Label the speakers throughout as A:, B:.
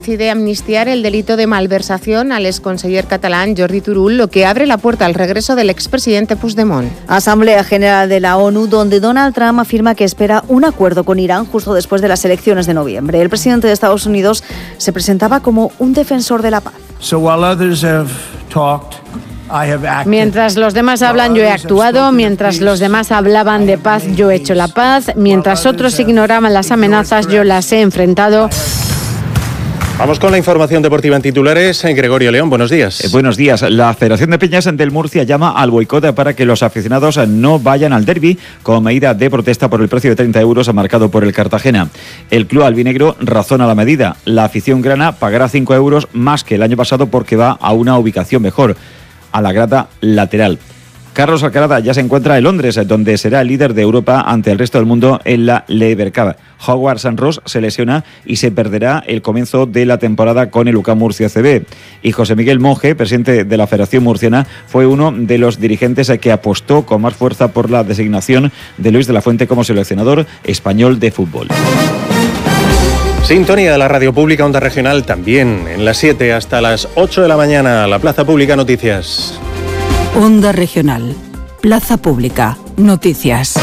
A: Decide amnistiar el delito de malversación al exconseller catalán Jordi Turull, lo que abre la puerta al regreso del expresidente Puigdemont.
B: Asamblea General de la ONU, donde Donald Trump afirma que espera un acuerdo con Irán justo después de las elecciones de noviembre. El presidente de Estados Unidos se presentaba como un defensor de la paz.
C: Mientras los demás hablan, yo he actuado. Mientras los demás hablaban de paz, yo he hecho la paz. Mientras otros ignoraban las amenazas, yo las he enfrentado.
D: Vamos con la información deportiva en titulares. Gregorio León, buenos días.
E: Buenos días. La Federación de Peñas del Murcia llama al boicot para que los aficionados no vayan al derbi como medida de protesta por el precio de 30 euros marcado por el Cartagena. El club albinegro razona la medida. La afición grana pagará 5 euros más que el año pasado porque va a una ubicación mejor, a la grada lateral. Carlos Alcaraz ya se encuentra en Londres, donde será el líder de Europa ante el resto del mundo en la Lever Cup. Howard Sanros se lesiona y se perderá el comienzo de la temporada con el UCAM Murcia CB. Y José Miguel Monge, presidente de la Federación Murciana, fue uno de los dirigentes que apostó con más fuerza por la designación de Luis de la Fuente como seleccionador español de fútbol.
D: Sintonía de la Radio Pública, Onda Regional, también en las 7 hasta las 8 de la mañana. La Plaza Pública Noticias.
F: Onda Regional, Plaza Pública, Noticias.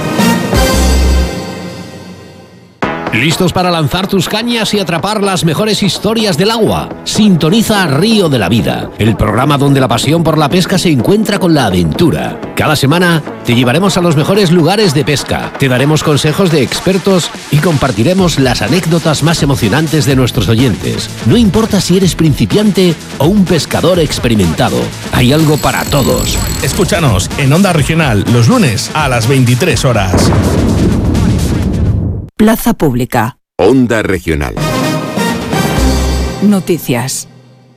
G: ¿Listos para lanzar tus cañas y atrapar las mejores historias del agua? Sintoniza Río de la Vida, el programa donde la pasión por la pesca se encuentra con la aventura. Cada semana te llevaremos a los mejores lugares de pesca, te daremos consejos de expertos y compartiremos las anécdotas más emocionantes de nuestros oyentes. No importa si eres principiante o un pescador experimentado, hay algo para todos.
H: Escúchanos en Onda Regional los lunes a las 23 horas.
F: Plaza Pública.
I: Onda Regional.
F: Noticias.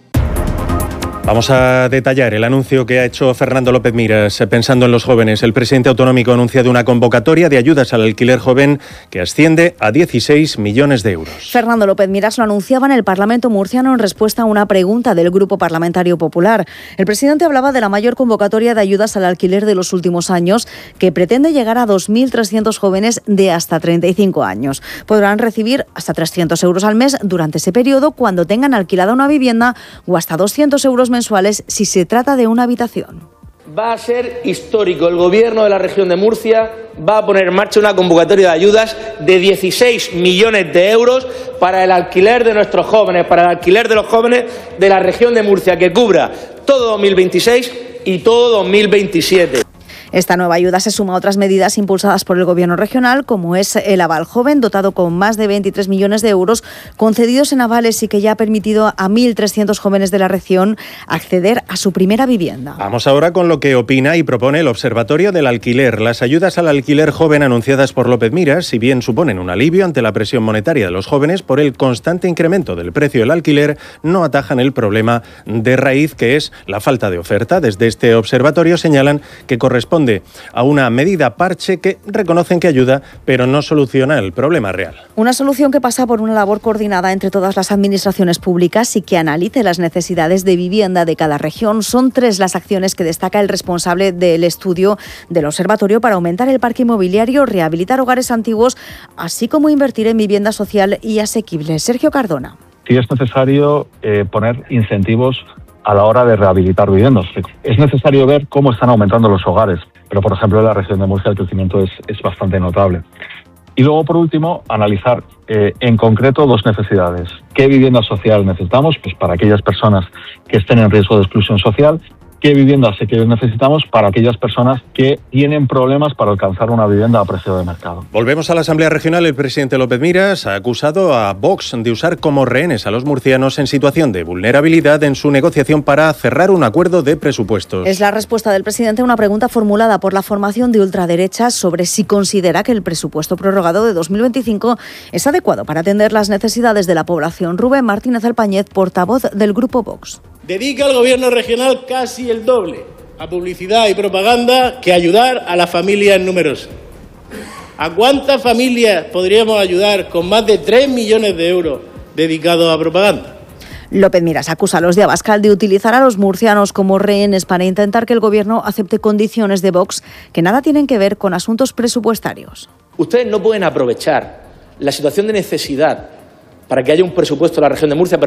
D: Vamos a detallar el anuncio que ha hecho Fernando López Miras pensando en los jóvenes. El presidente autonómico ha anunciado una convocatoria de ayudas al alquiler joven que asciende a 16 millones de euros.
B: Fernando López Miras lo anunciaba en el Parlamento murciano en respuesta a una pregunta del Grupo Parlamentario Popular. El presidente hablaba de la mayor convocatoria de ayudas al alquiler de los últimos años, que pretende llegar a 2.300 jóvenes de hasta 35 años. Podrán recibir hasta 300 euros al mes durante ese periodo cuando tengan alquilada una vivienda o hasta 200 euros mensuales si se trata de una habitación.
J: Va a ser histórico. El Gobierno de la región de Murcia va a poner en marcha una convocatoria de ayudas de 16 millones de euros para el alquiler de nuestros jóvenes, para el alquiler de los jóvenes de la región de Murcia, que cubra todo 2026 y todo 2027.
B: Esta nueva ayuda se suma a otras medidas impulsadas por el Gobierno regional, como es el Aval Joven, dotado con más de 23 millones de euros concedidos en avales y que ya ha permitido a 1.300 jóvenes de la región acceder a su primera vivienda.
D: Vamos ahora con lo que opina y propone el Observatorio del Alquiler. Las ayudas al alquiler joven anunciadas por López Miras, si bien suponen un alivio ante la presión monetaria de los jóvenes por el constante incremento del precio del alquiler, no atajan el problema de raíz, que es la falta de oferta. Desde este observatorio señalan que corresponde a una medida parche que reconocen que ayuda, pero no soluciona el problema real.
B: Una solución que pasa por una labor coordinada entre todas las administraciones públicas y que analice las necesidades de vivienda de cada región. Son 3 las acciones que destaca el responsable del estudio del observatorio para aumentar el parque inmobiliario, rehabilitar hogares antiguos, así como invertir en vivienda social y asequible. Sergio Cardona.
K: Sí es necesario poner incentivos a la hora de rehabilitar viviendas. Es necesario ver cómo están aumentando los hogares, pero por ejemplo en la región de Murcia el crecimiento es bastante notable. Y luego, por último, analizar en concreto 2 necesidades. ¿Qué vivienda social necesitamos? Pues para aquellas personas que estén en riesgo de exclusión social. ¿Qué viviendas sí que necesitamos para aquellas personas que tienen problemas para alcanzar una vivienda a precio de mercado?
D: Volvemos a la Asamblea Regional. El presidente López Miras ha acusado a Vox de usar como rehenes a los murcianos en situación de vulnerabilidad en su negociación para cerrar un acuerdo de presupuestos.
B: Es la respuesta del presidente a una pregunta formulada por la formación de ultraderecha sobre si considera que el presupuesto prorrogado de 2025 es adecuado para atender las necesidades de la población. Rubén Martínez Alpañez, portavoz del Grupo Vox.
L: Dedica al Gobierno regional casi el doble a publicidad y propaganda que ayudar a las familias numerosas. ¿A cuántas familias podríamos ayudar con más de 3 millones de euros dedicados a propaganda?
B: López Miras acusa a los de Abascal de utilizar a los murcianos como rehenes para intentar que el Gobierno acepte condiciones de Vox que nada tienen que ver con asuntos presupuestarios.
J: Ustedes no pueden aprovechar la situación de necesidad para que haya un presupuesto en la región de Murcia.